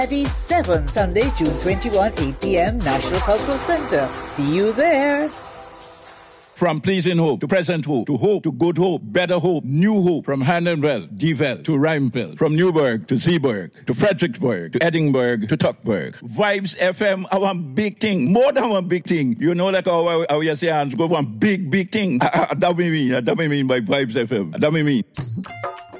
7, Sunday, June 21, 8 p.m., National Cultural Center. See you there. From pleasing hope to present hope to good hope, better hope, new hope. From Hardenwell, Deville to Rhymeville. From Newburgh to Zeeburg to Fredericksburg to Edinburgh to Tuckburg. Vibes FM, our big thing. More than one big thing. You know, like how you say, go one big thing. That we mean by Vibes FM. That we mean.